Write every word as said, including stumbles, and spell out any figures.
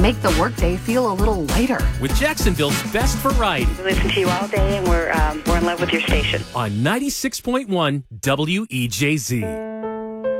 make the workday feel a little lighter. With Jacksonville's best variety. We listen to you all day, and we're um, we're in love with your station. On ninety-six point one W E J Z.